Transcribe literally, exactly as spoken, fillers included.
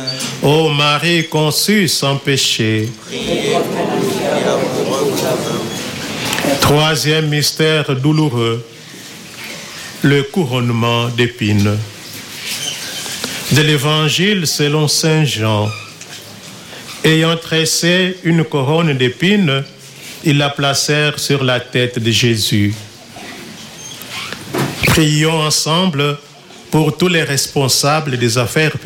Ô Marie conçue sans péché. Troisième mystère douloureux, le couronnement d'épines. De l'Évangile selon saint Jean. Ayant tressé une couronne d'épines, ils la placèrent sur la tête de Jésus. Prions ensemble pour tous les responsables des affaires